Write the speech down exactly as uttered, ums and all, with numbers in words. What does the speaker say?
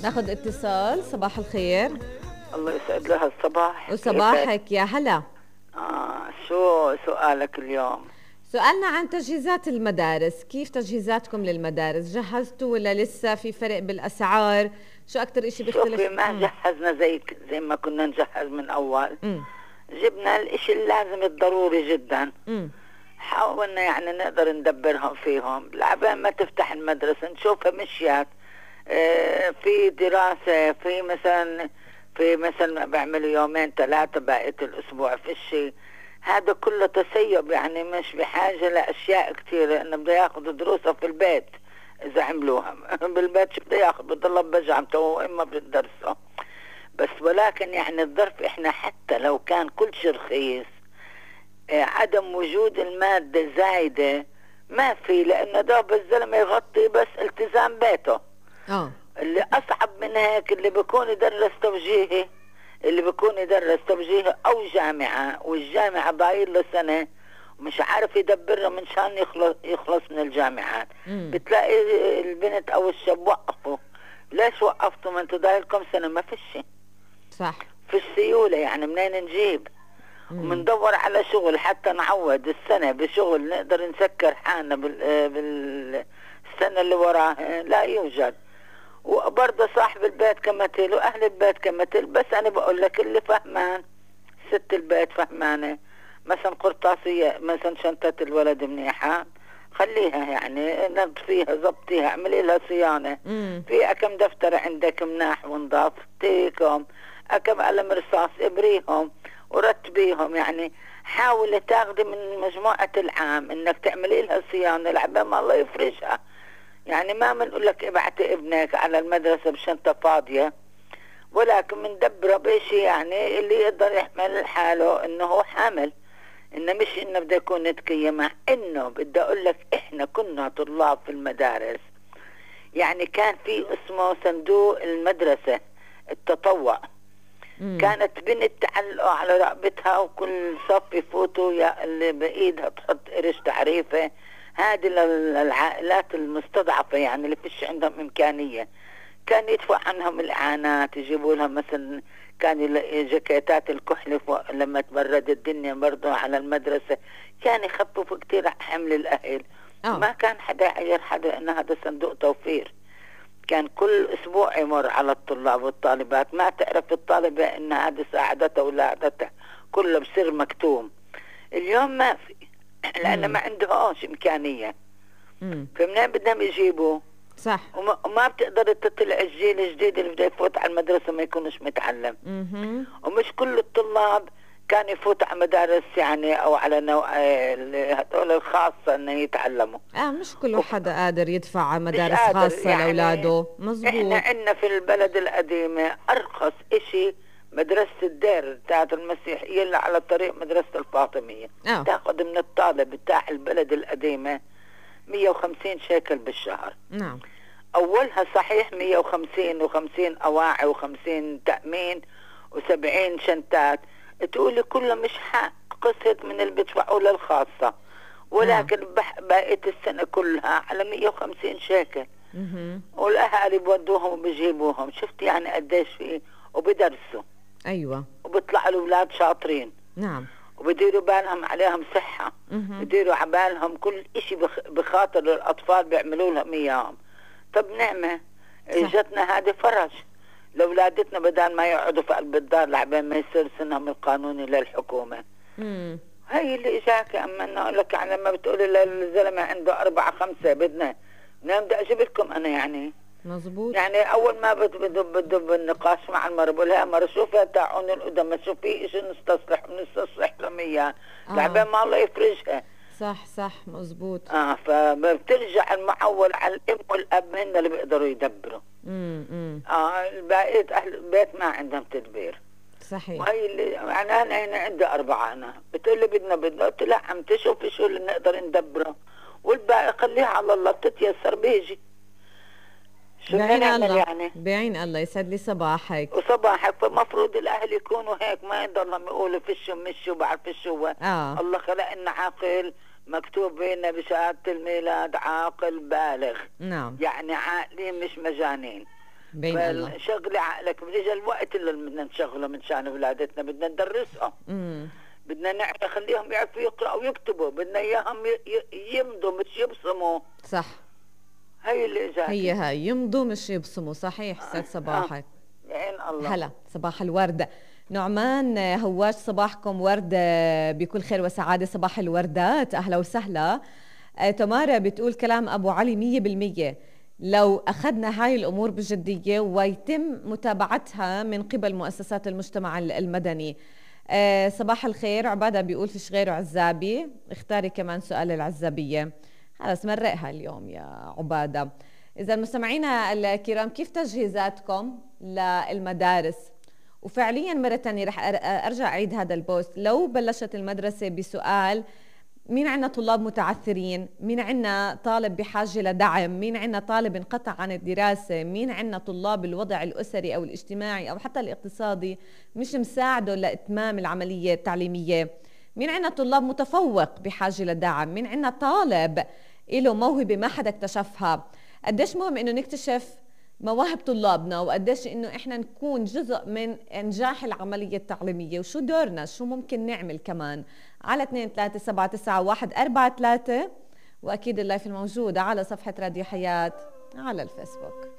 ناخذ اتصال. صباح الخير. الله يسعد لها الصباح. وصباحك يا هلا. آه شو سؤالك اليوم؟ سؤالنا عن تجهيزات المدارس، كيف تجهيزاتكم للمدارس؟ جهزتوا ولا لسه في فرق بالأسعار؟ شو أكتر إشي بيختلف؟ شوفي ما مم. جهزنا زي زي ما كنا نجهز من أول. مم. جبنا الإشي اللازم الضروري جدا. مم. حاولنا يعني نقدر ندبرهم فيهم لعبين ما تفتح المدرسة نشوفها مشيات. آه في دراسة، في مثلا في مثلا بيعملوا يومين ثلاثة بقية الأسبوع في الشيء. هذا كله تسيب، يعني مش بحاجة لأشياء كثيرة، إنه بده ياخذوا دروسه في البيت. إذا عملوها بالبيت شو بده ياخذ؟ بضل بجامته إما بالدرسه بس. ولكن يعني الظرف إحنا حتى لو كان كل شيء رخيص، آه، عدم وجود المادة زايدة ما في، لأنه ده الزلمة يغطي بس التزام بيته. اه اللي أصعب من هيك اللي بيكون يدرس توجيهي، اللي بيكون يدرس توجيهي أو جامعة، والجامعة ضايل له سنة ومش عارف يدبرها من شان يخلص, يخلص من الجامعات. مم. بتلاقي البنت أو الشاب وقفوا. ليش وقفتوا؟ ما انتوا ضايلكم سنة. ما فيش صح. في السيولة، يعني منين نجيب؟ ومندور على شغل حتى نعود السنة بشغل نقدر نسكر حالنا بال... بالسنة اللي وراها. لا يوجد. وبرضه صاحب البيت كمثل وأهل البيت كمثل. بس أنا بقول لك اللي فهمان، ست البيت فهمانة، مثلا قرطاسية مثلا شنطة الولد منيحة خليها، يعني نظفيها زبطيها اعملي لها صيانة. مم. في أكم دفتر عندك مناح ونضاف تيكم، أكم قلم رصاص ابريهم ورتبيهم. يعني حاولي تاخدي من مجموعة العام انك تعملي لها صيانة لعبين ما الله يفرجها. يعني ما بنقول لك ابعتي ابنك على المدرسة بشنطة فاضية، ولكن بندبره بشيء يعني اللي يقدر يحمل حاله انه هو حامل، انه مش انه بده يكون نتكية. مع انه بدي اقول لك احنا كنا طلاب في المدارس، يعني كان في اسمه صندوق المدرسة التطوع. مم. كانت بنت تعلقه على رقبتها وكل صف يفوتوا يا اللي بايدها تحط قرش تعريفه. هذه للعائلات المستضعفة، يعني اللي فيش عندهم إمكانية، كان يدفع عنهم الإعانات، يجيبوا لها مثلا كان جاكيتات الكحل لما تبرد الدنيا برضو على المدرسة. كان يخففوا كتير حمل الأهل. آه. ما كان حدا يعير حدا، لأن هذا صندوق توفير. كان كل أسبوع يمر على الطلاب والطالبات، ما تعرف الطالبة إن هذه ساعدتها ولاعدتها، كله بصير مكتوم. اليوم ما في، لأن ما عندهاش إمكانية. مم. فمنين بدهم يجيبوا؟ صح. وما, وما بتقدر تطلع الجيل الجديد اللي بده يفوت على المدرسة ما يكونش متعلم. مهم. ومش كل الطلاب كان يفوت على مدارس يعني أو على نوع هدول الخاصة إنه يتعلموا. اه مش كل حدا قادر يدفع مدارس قادر خاصة يعني. لأولاده. احنا مزبوط. عندنا في البلد القديمة أرخص إشي مدرسة الدير بتاعت المسيحية اللي على طريق مدرسة الفاطمية. اه تاخذ من الطالب بتاع البلد القديمة مية وخمسين شيكل بالشهر. نعم. أولها صحيح مية وخمسين وخمسين أواعي وخمسين تأمين وسبعين شنتات، تقولي كله مش حق قصد من اللي بيدفعوا للخاصة، ولكن بح- بقية السنة كلها على مية وخمسين شيكل. مهم. والأهالي بودوهم وبيجيبوهم. شفت يعني قديش فيه، وبدرسوا أيوة. وبيطلعوا الأولاد شاطرين نعم. وبديروا بالهم عليهم صحة، مهم. بديروا على بالهم كل إشي بخ... بخاطر الأطفال بيعملوا لهم إياهم. طب نعمة اجتنا هذه فرج لأولادتنا بدل ما يقعدوا في قلب الدار لعبين ما يصير سنهم القانوني للحكومة. مم. هي اللي اجاك. اما انا اقول لك يعني لما بتقولي للزلمه عنده أربعة خمسة بدنا نعم بدي اجيب لكم انا يعني. مزبوط. يعني اول ما بدب بدب النقاش مع المرة بقول لها مرة شوفي تاعون القدم شوفي شيء نستصلح ونستصلح لهم اياه آه. لعبين ما الله يفرجها. صح صح مزبوط. اه فبترجع المعول على الام والاب، هن اللي بيقدروا يدبروا. امم امم اه بقيت اهل البيت ما عندهم تدبير. صحيح. وهي اللي يعني انا هنا عندي اربعه، انا بتقول لي بدنا بدنا قلت لا عم تشوفي شو اللي نقدر ندبره، والباقي خليها على الله بتتيسر بيجي. شو بدنا بعين نعمل الله يعني؟ بعين الله. يسعد لي صباحك. وصباحك. فالمفروض الاهل يكونوا هيك، ما يضلهم يقولوا فيش مش وبعرف فيش هو. اه الله خلقنا عاقل، مكتوب بينا بشهاده الميلاد عاقل بالغ، نعم. يعني عاقلين مش مجانين. بين الله. فشغلي عقلك، اجى الوقت اللي بدنا نشغله من شان اولادتنا، بدنا ندرسهم، امم بدنا نخليهم يعرفوا يقرأوا ويكتبوا، بدنا اياهم يمضوا مش يبصموا. صح، هي اللي اجت، هي هاي يمضوا مش يبصموا. صحيح. سعد صباحك. بعين الله. هلا، صباح الورد. نعمان هواش، صباحكم ورد بكل خير وسعادة، صباح الوردات، أهلا وسهلا. تمارا بتقول كلام أبو علي مية بالمية، لو أخذنا هاي الأمور بجدية ويتم متابعتها من قبل مؤسسات المجتمع المدني. صباح الخير. عبادة بيقول فيش غيره عزابي، اختاري كمان سؤال العزابية. خلص مرقها اليوم يا عبادة. إذا المستمعين الكرام، كيف تجهيزاتكم للمدارس؟ وفعليا مرة تانية رح أرجع أعيد هذا البوست. لو بلشت المدرسة بسؤال مين عنا طلاب متعثرين، مين عنا طالب بحاجة لدعم، مين عنا طالب انقطع عن الدراسة، مين عنا طلاب الوضع الأسري أو الاجتماعي أو حتى الاقتصادي مش مساعده لإتمام العملية التعليمية، مين عنا طلاب متفوق بحاجة لدعم، مين عنا طالب له موهبة ما حدا اكتشفها. قديش مهم إنه نكتشف مواهب طلابنا، وقديش إنه إحنا نكون جزء من إنجاح العملية التعليمية، وشو دورنا، شو ممكن نعمل كمان. على اثنين ثلاثة سبعة تسعة واحد أربعة ثلاثة، وأكيد اللايف الموجودة على صفحة راديو حياة على الفيسبوك.